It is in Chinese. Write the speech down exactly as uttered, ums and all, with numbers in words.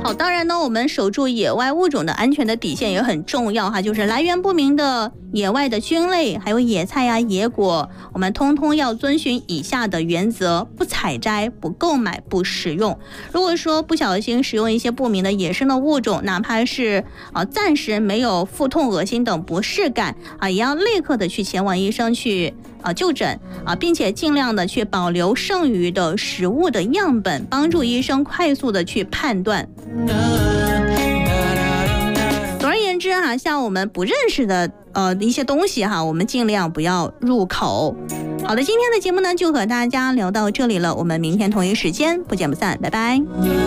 好，当然呢，我们守住野外物种的安全的底线也很重要哈，就是来源不明的野外的菌类，还有野菜啊、野果，我们通通要遵循以下的原则：不采摘、不购买、不食用。如果说不小心使用一些不明的野生的物种，哪怕是啊暂时没有腹痛、恶心等不适感啊，也要立刻的去前往医生去啊就诊啊，并且尽量的去保留剩余的食物的样本，帮助医生快速的去判断。总而言之哈，像我们不认识的呃一些东西哈，我们尽量不要入口。好的，今天的节目呢就和大家聊到这里了，我们明天同一时间不见不散，拜拜。